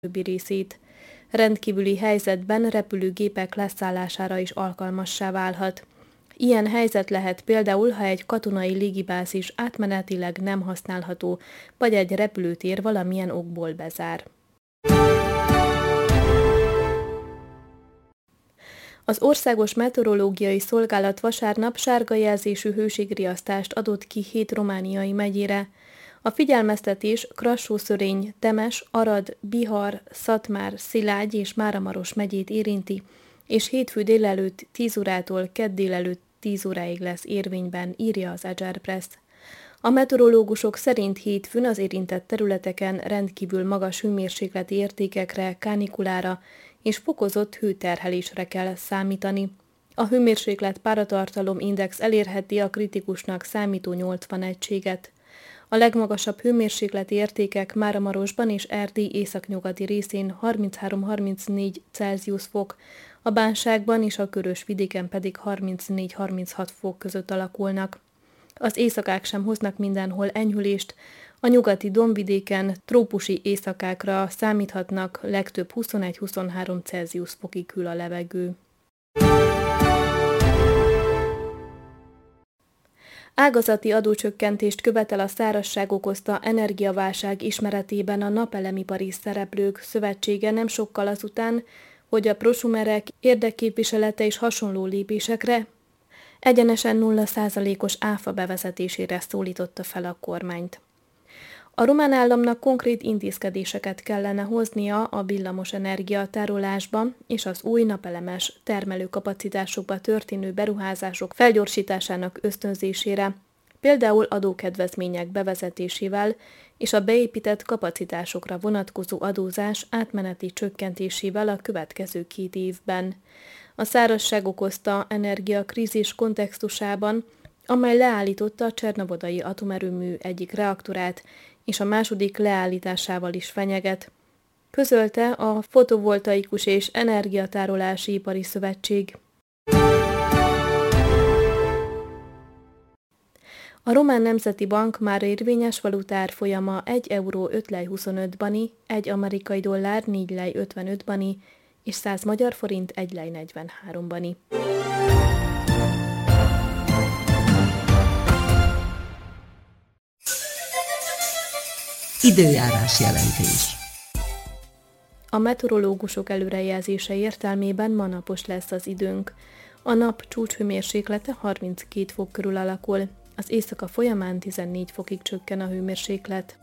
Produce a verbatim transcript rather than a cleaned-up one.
többi részét. Rendkívüli helyzetben repülőgépek leszállására is alkalmassá válhat. Ilyen helyzet lehet például, ha egy katonai légibázis átmenetileg nem használható, vagy egy repülőtér valamilyen okból bezár. Az Országos Meteorológiai Szolgálat vasárnap sárga jelzésű hőségriasztást adott ki hét romániai megyére. A figyelmeztetés Krassó-Szörény, Temes, Arad, Bihar, Szatmár, Szilágy és Máramaros megyét érinti, és hétfő délelőtt tíz órától kedd délelőtt tíz óráig lesz érvényben, írja az Agerpress. A meteorológusok szerint hétfőn az érintett területeken rendkívül magas hőmérsékleti értékekre, kánikulára és fokozott hőterhelésre kell számítani. A hőmérséklet páratartalom index elérheti a kritikusnak számító nyolcvan egységet. A legmagasabb hőmérsékleti értékek Máramarosban és Erdély északnyugati részén harminchárom-harmincnégy Celsius fok, a Bánságban és a Körös-vidéken pedig harmincnégy-harminchat fok között alakulnak. Az éjszakák sem hoznak mindenhol enyhülést, a nyugati dombvidéken trópusi éjszakákra számíthatnak, legtöbb huszonegy-huszonhárom Celsius fokig hűl a levegő. Ágazati adócsökkentést követel a szárazság okozta energiaválság ismeretében a Napelemipari Szereplők Szövetsége nem sokkal azután, hogy a prosumerek érdekképviselete és hasonló lépésekre egyenesen nulla százalékos áfa bevezetésére szólította fel a kormányt. A román államnak konkrét intézkedéseket kellene hoznia a villamosenergia tárolásban és az új napelemes termelőkapacitásokba történő beruházások felgyorsításának ösztönzésére, például adókedvezmények bevezetésével és a beépített kapacitásokra vonatkozó adózás átmeneti csökkentésével a következő két évben. A szárazság okozta energiakrízis kontextusában, amely leállította a csernovodai atomerőmű egyik reaktorát, és a második leállításával is fenyeget, közölte a Fotovoltaikus és Energiatárolási Ipari Szövetség. A Román Nemzeti Bank már érvényes valutárfolyama egy euró öt lej huszonöt bani, egy amerikai dollár négy lej ötvenöt bani, és száz magyar forint egy lej negyvenhárom bani. Időjárás jelentés. A meteorológusok előrejelzése értelmében ma napos lesz az időnk. A nap csúcshőmérséklete harminckét fok körül alakul, az éjszaka folyamán tizennégy fokig csökken a hőmérséklet.